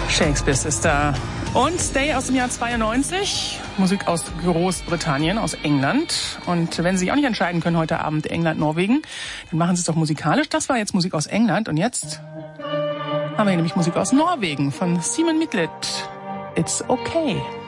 Shakespeare ist da. Und Stay aus dem Jahr 92. Musik aus Großbritannien, aus England. Und wenn Sie sich auch nicht entscheiden können heute Abend England, Norwegen, dann machen Sie es doch musikalisch. Das war jetzt Musik aus England. Und jetzt haben wir hier nämlich Musik aus Norwegen von Simon Midlet. It's okay.